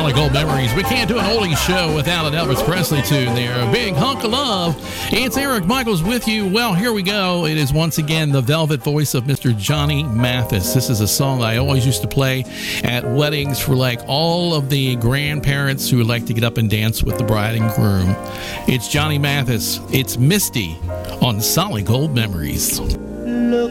Solid Gold Memories. We can't do an oldies show without an Elvis Presley tune there. A big hunk of love. It's Eric Michaels with you. Well, here we go. It is once again the velvet voice of Mr. Johnny Mathis. This is a song I always used to play at weddings for like all of the grandparents who would like to get up and dance with the bride and groom. It's Johnny Mathis. It's Misty on Solid Gold Memories.